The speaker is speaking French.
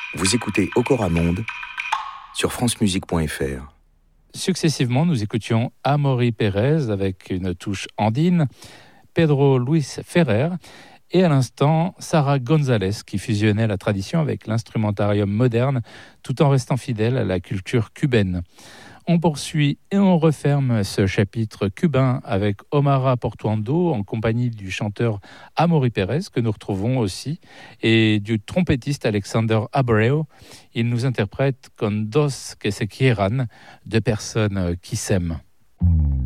Vous écoutez Okora Monde sur francemusique.fr. Successivement, nous écoutions Amaury Pérez avec une touche andine, Pedro Luis Ferrer et à l'instant Sarah González qui fusionnait la tradition avec l'instrumentarium moderne tout en restant fidèle à la culture cubaine. On poursuit et on referme ce chapitre cubain avec Omara Portuondo en compagnie du chanteur Amaury Pérez que nous retrouvons aussi et du trompettiste Alexander Abreu. Il nous interprète Con dos que se quieran, deux personnes qui s'aiment.